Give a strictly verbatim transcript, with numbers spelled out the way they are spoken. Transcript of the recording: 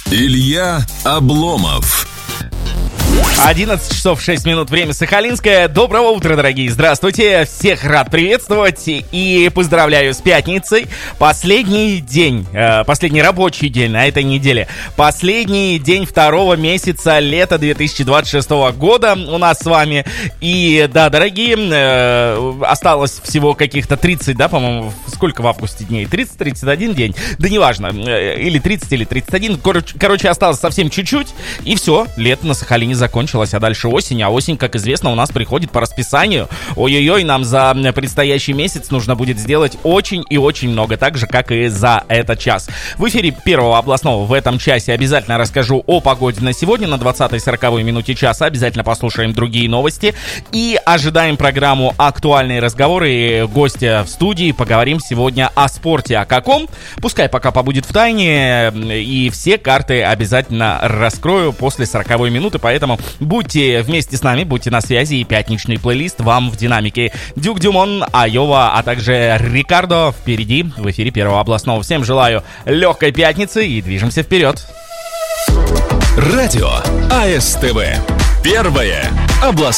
Илья Обломов. одиннадцать часов шесть минут, время Сахалинское. Доброго утра, дорогие, здравствуйте. Всех рад приветствовать и поздравляю с пятницей. Последний день, э, последний рабочий день на этой неделе. Последний день второго месяца лета две тысячи двадцать шестого года у нас с вами. И да, дорогие, э, осталось всего каких-то тридцать, да, по-моему, сколько в августе дней? тридцать тридцать один день? Да неважно, или тридцать, или тридцать один. Короче, короче осталось совсем чуть-чуть, и все, лето на Сахалине закончилась, а дальше осень, а осень, как известно, у нас приходит по расписанию. Ой-ой-ой, нам за предстоящий месяц нужно будет сделать очень и очень много, так же, как и за этот час. В эфире Первого областного в этом часе обязательно расскажу о погоде на сегодня, на двадцатой сороковой минуте часа, обязательно послушаем другие новости и ожидаем программу «Актуальные разговоры». Гостя в студии, поговорим сегодня о спорте. О каком? Пускай пока побудет в тайне, и все карты обязательно раскрою после сороковой минуты, поэтому будьте вместе с нами, будьте на связи, и пятничный плейлист вам в динамике. Дюк Дюмон, Айова, а также Рикардо впереди в эфире Первого областного. Всем желаю легкой пятницы и движемся вперед. Радио АСТВ. Первое областное.